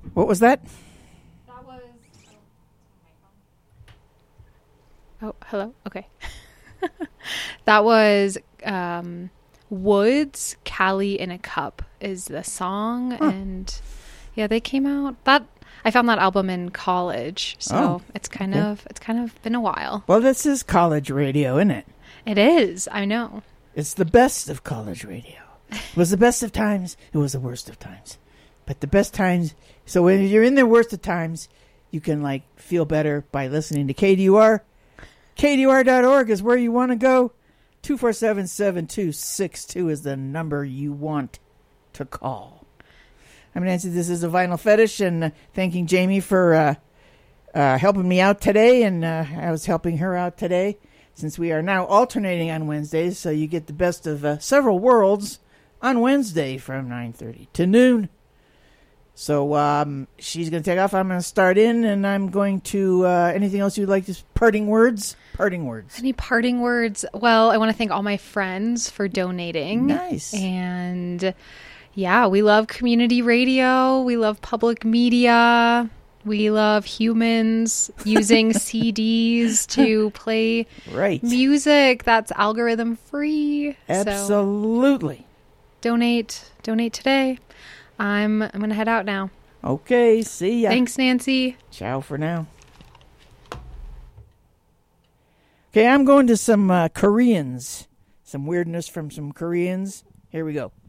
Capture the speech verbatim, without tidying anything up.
What was that? That was... Oh, hello? Okay. That was um, Woods, Cali in a Cup is the song. Huh. And yeah, they came out... That I found that album in college. So oh, it's kind okay. of it's kind of been a while. Well, this is college radio, isn't it? It is. I know. It's the best of college radio. It was the best of times. It was the worst of times. But the best times... So when you're in the worst of times, you can, like, feel better by listening to K D U R. K D U R dot org is where you want to go. two four seven, seven two six two is the number you want to call. I'm Nancy. This is a Vinyl Fetish, and uh, thanking Jamie for uh, uh, helping me out today, and uh, I was helping her out today, since we are now alternating on Wednesdays, so you get the best of uh, several worlds on Wednesday from nine thirty to noon. So um, she's going to take off. I'm going to start in, and I'm going to... Uh, anything else you'd like to... Parting words? Parting words. Any parting words? Well, I want to thank all my friends for donating. Nice. And, yeah, we love community radio. We love public media. We love humans using C Ds to play right. music that's algorithm free. Absolutely. So donate. Donate today. I'm I'm going to head out now. Okay, see ya. Thanks, Nancy. Ciao for now. Okay, I'm going to some uh, Koreans. Some weirdness from some Koreans. Here we go.